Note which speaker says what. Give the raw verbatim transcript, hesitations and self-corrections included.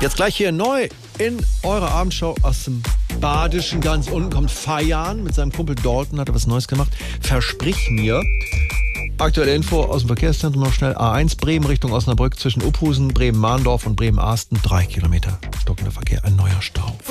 Speaker 1: Jetzt gleich hier neu in eurer Abendshow aus dem Badischen. Ganz unten kommt Fayan mit seinem Kumpel Dalton, hat er was Neues gemacht. Versprich mir. Aktuelle Info aus dem Verkehrszentrum noch schnell. A eins Bremen Richtung Osnabrück zwischen Uphusen, Bremen-Mahndorf und Bremen-Arsten. Drei Kilometer stockender Verkehr, ein neuer Stau.